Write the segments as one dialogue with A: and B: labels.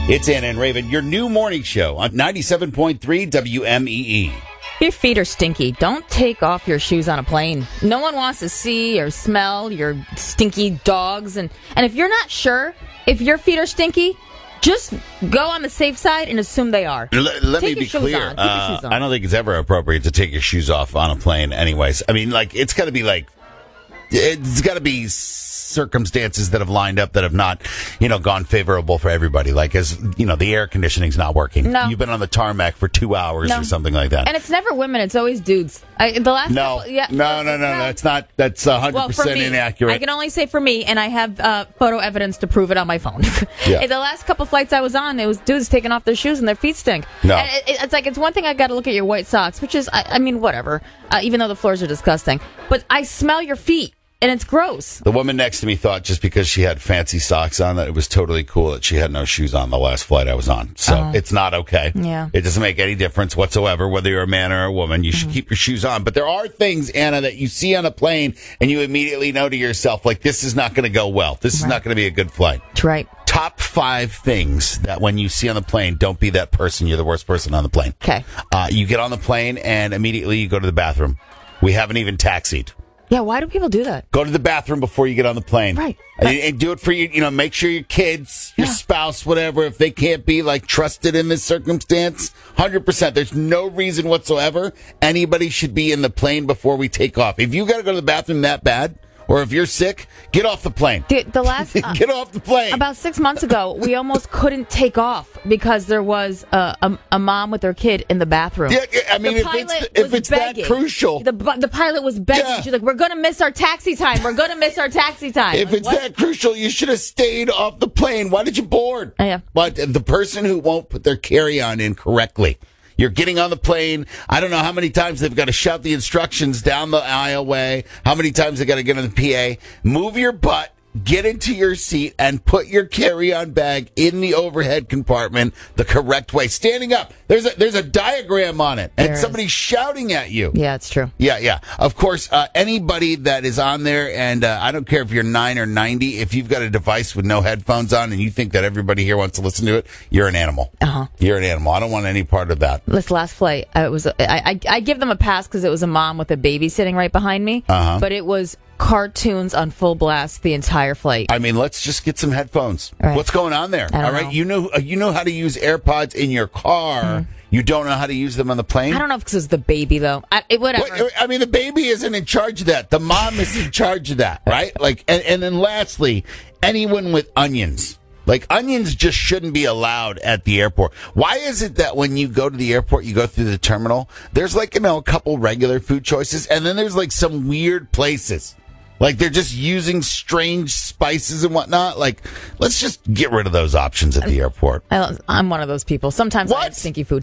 A: It's Anna and Raven, your new morning show on 97.3 WMEE.
B: If your feet are stinky, don't take off your shoes on a plane. No one wants to see or smell your stinky dogs. And if you're not sure if your feet are stinky, just go on the safe side and assume they are.
A: Let me be clear. I don't think it's ever appropriate to take your shoes off on a plane anyways. I mean, it's got to be circumstances that have lined up that have not, gone favorable for everybody. Like, the air conditioning's not working.
B: No.
A: You've been on the tarmac for 2 hours or something like that.
B: And it's never women, it's always dudes.
A: No. It's not. That's 100% inaccurate.
B: I can only say for me, and I have photo evidence to prove it on my phone.
A: Yeah.
B: The last couple flights I was on, it was dudes taking off their shoes and their feet stink.
A: No.
B: And it's one thing I got to look at your white socks, which is, I mean, whatever, even though the floors are disgusting. But I smell your feet. And it's gross.
A: The woman next to me thought just because she had fancy socks on that it was totally cool that she had no shoes on the last flight I was on. So it's not okay.
B: Yeah.
A: It doesn't make any difference whatsoever whether you're a man or a woman. You should keep your shoes on. But there are things, Anna, that you see on a plane and you immediately know to yourself, like, this is not going to go well. This is not going to be a good flight.
B: That's right.
A: Top 5 things that when you see on the plane, don't be that person. You're the worst person on the plane.
B: Okay.
A: You get on the plane and immediately you go to the bathroom. We haven't even taxied.
B: Yeah, why do people do that?
A: Go to the bathroom before you get on the plane.
B: Right.
A: And do it for you, make sure your kids, your spouse, whatever, if they can't be trusted in this circumstance, 100%. There's no reason whatsoever anybody should be in the plane before we take off. If you got to go to the bathroom that bad, or if you're sick, get off the plane.
B: Dude, the last
A: get off the plane.
B: About 6 months ago, we almost couldn't take off because there was a mom with her kid in the bathroom.
A: Yeah, I mean, if it's that crucial,
B: the pilot was begging.
A: Yeah.
B: She's like, "We're gonna miss our taxi time. We're gonna miss our taxi time."
A: If it's that crucial, you should have stayed off the plane. Why did you board?
B: Yeah.
A: But the person who won't put their carry-on in correctly. You're getting on the plane. I don't know how many times they've got to shout the instructions down the aisleway, how many times they got to get on the PA. Move your butt, get into your seat, and put your carry-on bag in the overhead compartment the correct way. Standing up. There's a diagram on it, and somebody's shouting at you.
B: Yeah, it's true.
A: Yeah. Of course, anybody that is on there, and I don't care if you're 9 or 90, if you've got a device with no headphones on and you think that everybody here wants to listen to it, you're an animal. You're an animal. I don't want any part of that.
B: This last flight, I give them a pass because it was a mom with a baby sitting right behind me, but it was cartoons on full blast the entire flight.
A: I mean, let's just get some headphones.
B: Right.
A: What's going on there?
B: All
A: right, you know how to use AirPods in your car. You don't know how to use them on the plane?
B: I don't know if this is the baby, though. Whatever.
A: I mean, the baby isn't in charge of that. The mom is in charge of that, right? And then lastly, anyone with onions. Onions just shouldn't be allowed at the airport. Why is it that when you go to the airport, you go through the terminal, there's a couple regular food choices, and then there's some weird places. They're just using strange spices and whatnot. Let's just get rid of those options at the airport.
B: I'm one of those people. Sometimes I have stinky food.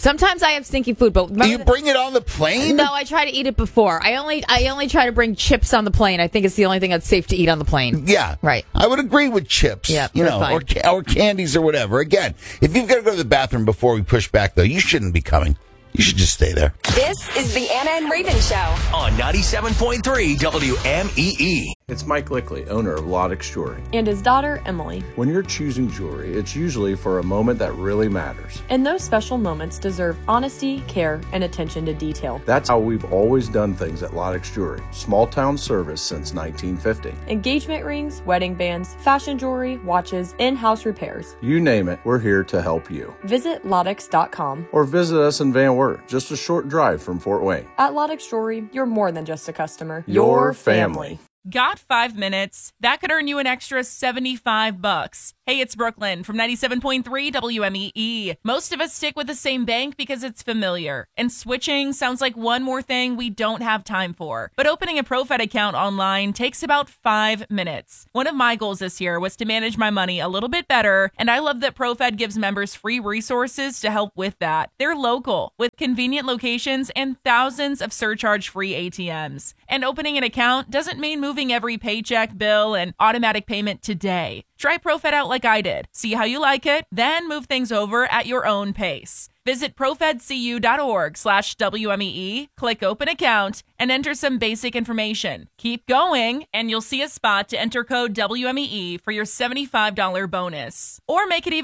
B: But
A: do you bring it on the plane?
B: No, I try to eat it before. I only try to bring chips on the plane. I think it's the only thing that's safe to eat on the plane.
A: Yeah.
B: Right.
A: I would agree with chips.
B: Yeah,
A: or candies or whatever. Again, if you've got to go to the bathroom before we push back, though, you shouldn't be coming. You should just stay there.
C: This is the Anna and Raven Show
D: on 97.3 WMEE.
E: It's Mike Lickley, owner of Lodex Jewelry.
F: And his daughter, Emily.
E: When you're choosing jewelry, it's usually for a moment that really matters.
F: And those special moments deserve honesty, care, and attention to detail.
E: That's how we've always done things at Lodex Jewelry. Small town service since 1950.
F: Engagement rings, wedding bands, fashion jewelry, watches, in-house repairs.
E: You name it, we're here to help you.
F: Visit Lodex.com.
E: Or visit us in Van Wert, just a short drive from Fort Wayne.
F: At Lodex Jewelry, you're more than just a customer.
E: Your family.
G: Got 5 minutes? That could earn you an extra $75. Hey, it's Brooklyn from 97.3 WMEE. Most of us stick with the same bank because it's familiar, and switching sounds like one more thing we don't have time for. But opening a ProFed account online takes about 5 minutes. One of my goals this year was to manage my money a little bit better, and I love that ProFed gives members free resources to help with that. They're local, with convenient locations and thousands of surcharge-free ATMs. And opening an account doesn't mean moving every paycheck, bill, and automatic payment today. Try ProFed out like I did. See how you like it, then move things over at your own pace. Visit profedcu.org/WMEE, click open account, and enter some basic information. Keep going, and you'll see a spot to enter code WMEE for your $75 bonus. Or make it even